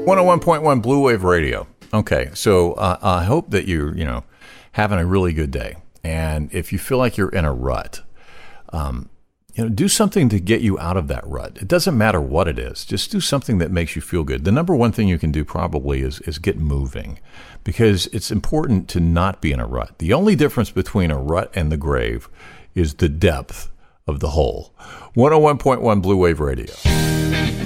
101.1 Blue Wave Radio. Okay, so I hope that you're, having a really good day. And if you feel like you're in a rut, do something to get you out of that rut. It doesn't matter what it is. Just do something that makes you feel good. The number one thing you can do probably is get moving, because it's important to not be in a rut. The only difference between a rut and the grave is the depth of the hole. 101.1 Blue Wave Radio.